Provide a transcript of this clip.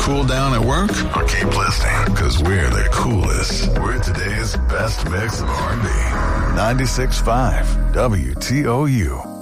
cool down at work? Or keep listening, because we're the coolest. We're today's best mix of R&B. 96.5 WTOU.